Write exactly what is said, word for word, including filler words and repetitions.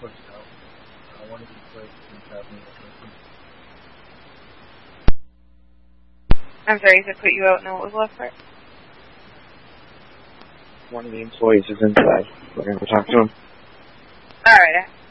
pushed out. Uh, one of the employees has been traveling with us. I'm sorry, you said put you out, and what was the last part? One of the employees is inside. We're going to talk to him. Alright.